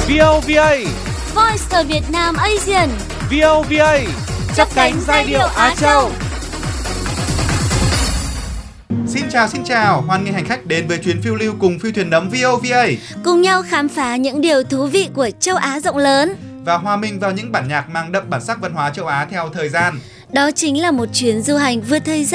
VOVA, Voice of Việt Nam Asian, VOVA, chấp cánh giai điệu Á Châu. Xin chào, hoan nghênh hành khách đến với chuyến phiêu lưu cùng phi thuyền nấm VOVA. Cùng nhau khám phá những điều thú vị của châu Á rộng lớn và hòa mình vào những bản nhạc mang đậm bản sắc văn hóa châu Á theo thời gian. Đó chính là một chuyến du hành vượt thời gian